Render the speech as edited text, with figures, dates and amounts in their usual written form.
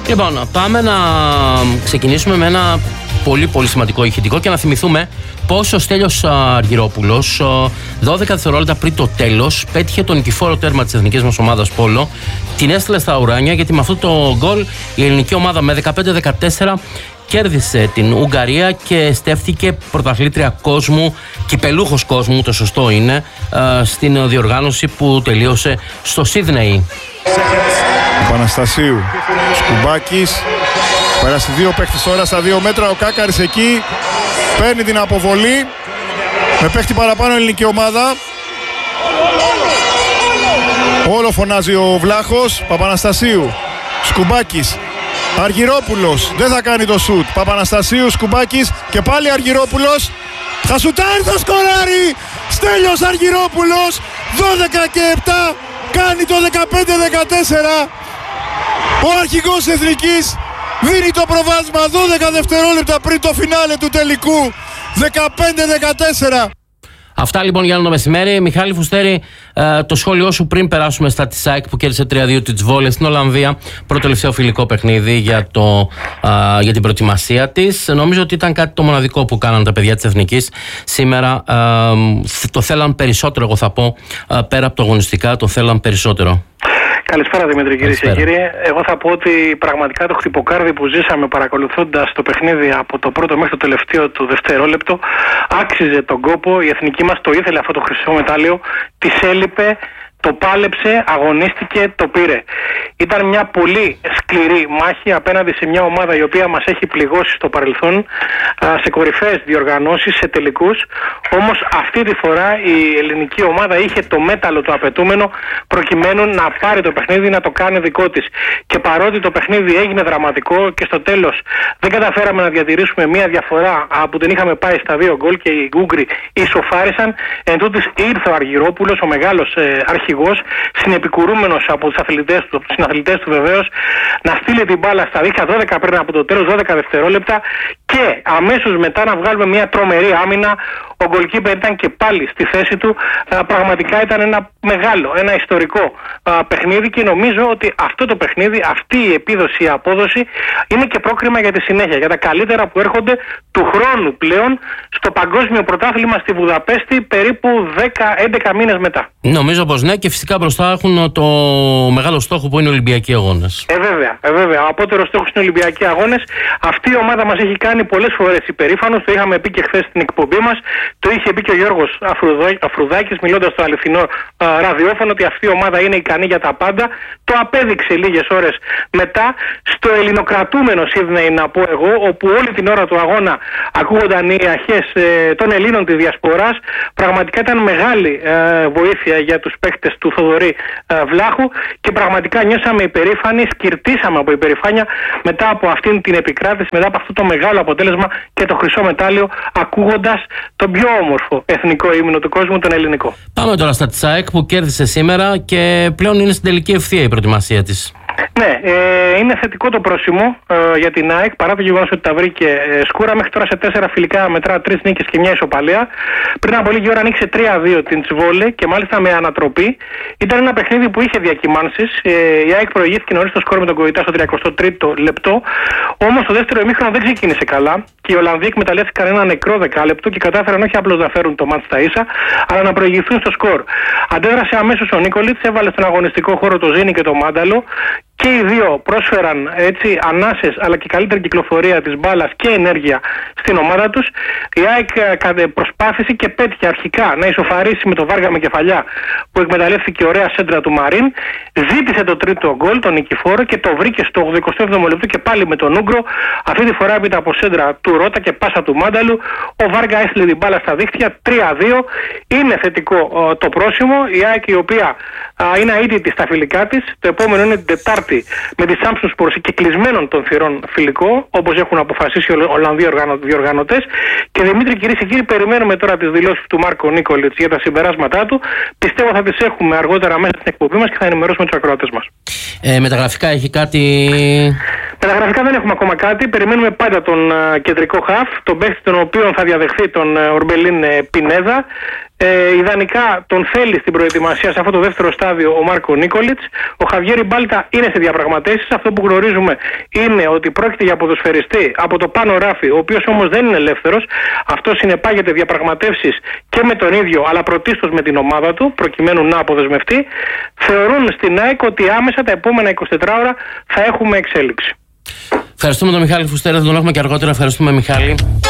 Λοιπόν, πάμε να ξεκινήσουμε με ένα πολύ πολύ σημαντικό ηχητικό και να θυμηθούμε πως ο Στέλιος Αργυρόπουλος 12 δευτερόλεπτα πριν το τέλος πέτυχε τον νικηφόρο τέρμα της εθνικής μας ομάδας Πόλο, την έστειλε στα ουράνια, γιατί με αυτό το γκολ η ελληνική ομάδα με 15-14 κέρδισε την Ουγγαρία και στέφθηκε πρωταθλήτρια κόσμου, κυπελούχος κόσμου, το σωστό είναι, στην διοργάνωση που τελείωσε στο Σίδνεϊ. Παναστασίου, Σκουμπάκης, πέρασε δύο παίχτες τώρα στα 2 μέτρα, ο Κάκαρης εκεί, παίρνει την αποβολή, με παίχτη παραπάνω ελληνική ομάδα. Όλο φωνάζει ο Βλάχος, Παπαναστασίου, Σκουμπάκης, Αργυρόπουλος, δεν θα κάνει το σουτ, Παπαναστασίου, Σκουμπάκης και πάλι Αργυρόπουλος, θα σουτάρει, θα σκοράρει, Στέλιος Αργυρόπουλος, 12 και 7, κάνει το 15-14, ο αρχηγός εθνικής δίνει το προβάδισμα 12 δευτερόλεπτα πριν το φινάλε του τελικού, 15-14. Αυτά λοιπόν για το μεσημέρι. Μιχάλη Φουστέρη, το σχόλιο σου πριν περάσουμε στα της ΑΕΚ που κέρδισε 3-2 τη Βόλε στην Ολλανδία. Πρώτο τελευταίο φιλικό παιχνίδι για την προετοιμασία της. Νομίζω ότι ήταν κάτι το μοναδικό που κάναν τα παιδιά της Εθνικής σήμερα. Το θέλαν περισσότερο, εγώ θα πω, πέρα από το αγωνιστικά, το θέλαν περισσότερο. Καλησπέρα Δημήτρη, κυρίες και κύριοι. Εγώ θα πω ότι πραγματικά το χτυποκάρδι που ζήσαμε παρακολουθώντας το παιχνίδι από το πρώτο μέχρι το τελευταίο του δευτερόλεπτο άξιζε τον κόπο. Η εθνική μας το ήθελε αυτό το χρυσό μετάλλιο, της έλειπε, το πάλεψε, αγωνίστηκε, το πήρε. Ήταν μια πολύ σκληρή μάχη απέναντι σε μια ομάδα η οποία μας έχει πληγώσει στο παρελθόν σε κορυφαίες διοργανώσεις, σε τελικούς. Όμως αυτή τη φορά η ελληνική ομάδα είχε το μέταλλο το απαιτούμενο προκειμένου να πάρει το παιχνίδι, να το κάνει δικό της. Και παρότι το παιχνίδι έγινε δραματικό και στο τέλος δεν καταφέραμε να διατηρήσουμε μια διαφορά που την είχαμε πάει στα 2 γκολ και οι Ούγγροι ισοφάρισαν, εν τούτης ήρθε ο Αργυρόπουλος, ο μεγάλος αρχηγός, συνεπικουρούμενος από τους συναθλητές του βεβαίως, να στείλει την μπάλα στα δίχτυα 12 πριν από το τέλος, 12 δευτερόλεπτα, και αμέσως μετά να βγάλουμε μια τρομερή άμυνα. Ο γκολκίπερ ήταν και πάλι στη θέση του. Πραγματικά ήταν ένα μεγάλο, ένα ιστορικό παιχνίδι και νομίζω ότι αυτό το παιχνίδι, αυτή η επίδοση, η απόδοση είναι και πρόκριμα για τη συνέχεια, για τα καλύτερα που έρχονται του χρόνου πλέον στο παγκόσμιο πρωτάθλημα στη Βουδαπέστη περίπου 10-11 μήνες μετά. Νομίζω πως ναι, και φυσικά μπροστά έχουν το μεγάλο στόχο που είναι οι Ολυμπιακοί Αγώνες. Βέβαια. Ο απότερος στόχος είναι οι Ολυμπιακοί Αγώνες. Αυτή η ομάδα μας έχει κάνει πολλές φορές υπερήφανος. Το είχαμε πει και χθες στην εκπομπή μας. Το είχε πει και ο Γιώργος Αφρουδάκης μιλώντας στο αληθινό ραδιόφωνο, ότι αυτή η ομάδα είναι ικανή για τα πάντα. Το απέδειξε λίγες ώρες μετά στο ελληνοκρατούμενο Σίδνεϊ, να πω εγώ, όπου όλη την ώρα του αγώνα ακούγονταν οι αρχές των Ελλήνων της Διασποράς. Πραγματικά ήταν μεγάλη βοήθεια για τους παίκτες του Θοδωρή Βλάχου και πραγματικά νιώσαμε υπερήφανοι, σκυρτήσαμε από υπερηφάνεια μετά από αυτήν την επικράτηση, μετά από αυτό το μεγάλο αποτέλεσμα και το χρυσό μετάλλιο, ακούγοντας τον πιο όμορφο εθνικό ύμνο του κόσμου, τον ελληνικό. Πάμε τώρα στα της ΑΕΚ που κέρδισε σήμερα και πλέον είναι στην τελική ευθεία η προετοιμασία της. Ναι, είναι θετικό το πρόσημο για την ΑΕΚ, παρά το γεγονός ότι τα βρήκε σκούρα. Μέχρι τώρα σε 4 φιλικά μετρά 3 νίκες και 1 ισοπαλία. Πριν από λίγη ώρα ανοίξε 3-2 την Τσβόλε και μάλιστα με ανατροπή. Ήταν ένα παιχνίδι που είχε διακυμάνσεις. Η ΑΕΚ προηγήθηκε νωρίς το σκορ με τον Κοϊτά στο 33ο λεπτό. Όμως το δεύτερο ημίχρονο δεν ξεκίνησε καλά και οι Ολλανδοί εκμεταλλεύτηκαν ένα νεκρό δεκάλεπτο και κατάφεραν όχι απλώς να φέρουν το μάτς στα ίσα, αλλά να προηγηθούν στο σκορ. Αντέδρασε αμέσως ο Νίκολιτς, έβαλε στον αγωνιστικό χώρο το Ζήνη και το Μάνταλο. Και οι δύο πρόσφεραν έτσι ανάσες αλλά και καλύτερη κυκλοφορία της μπάλας και ενέργεια στην ομάδα τους. Η ΑΕΚ προσπάθησε και πέτυχε αρχικά να ισοφαρίσει με το Βάργα με κεφαλιά που εκμεταλλεύτηκε ωραία σέντρα του Μαρίν. Ζήτησε το τρίτο γκολ, τον νικηφόρο, και το βρήκε στο 87ο λεπτό και πάλι με τον Ούγκρο. Αυτή τη φορά έπειτα από σέντρα του Ρώτα και πάσα του Μάνταλου, ο Βάργα έστειλε την μπάλα στα δίχτυα. 3-2. Είναι θετικό το πρόσημο. Η ΑΕΚ, η οποία είναι αίτητη στα φιλικά της, το επόμενο είναι την Τετάρτη με τη Samsung Spurs και κλεισμένων των θυρών φιλικό, όπως έχουν αποφασίσει οι Ολλανδοί διοργανωτές. Και Δημήτρη, κυρίες και κύριοι, περιμένουμε τώρα τις δηλώσεις του Μάρκο Νίκολιτς για τα συμπεράσματά του. Πιστεύω θα τις έχουμε αργότερα μέσα στην εκπομπή μας και θα ενημερώσουμε τους ακροατές μας. Μεταγραφικά έχει κάτι? Μεταγραφικά δεν έχουμε ακόμα κάτι. Περιμένουμε πάντα τον κεντρικό χαφ, τον παίκτη τον οποίο θα διαδεχθεί τον Ορμπελίν Πινέδα. Ιδανικά τον θέλει στην προετοιμασία σε αυτό το δεύτερο στάδιο ο Μάρκο Νίκολιτς. Ο Χαβιέρ Μπάλτα είναι σε διαπραγματεύσεις. Αυτό που γνωρίζουμε είναι ότι πρόκειται για ποδοσφαιριστή από το πάνω ράφι, ο οποίος όμως δεν είναι ελεύθερος. Αυτό συνεπάγεται διαπραγματεύσεις και με τον ίδιο, αλλά πρωτίστως με την ομάδα του, προκειμένου να αποδεσμευτεί. Θεωρούν στην ΑΕΚ ότι άμεσα τα επόμενα 24 ώρα θα έχουμε εξέλιξη. Ευχαριστούμε τον Μιχάλη Φουστέρα, θα τον έχουμε και αργότερα. Ευχαριστούμε, Μιχάλη.